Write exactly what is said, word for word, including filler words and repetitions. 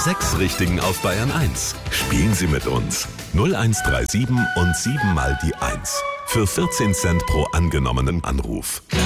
sechs Richtigen auf Bayern eins. Spielen Sie mit uns. null eins drei sieben und sieben mal die eins. Für vierzehn Cent pro angenommenen Anruf.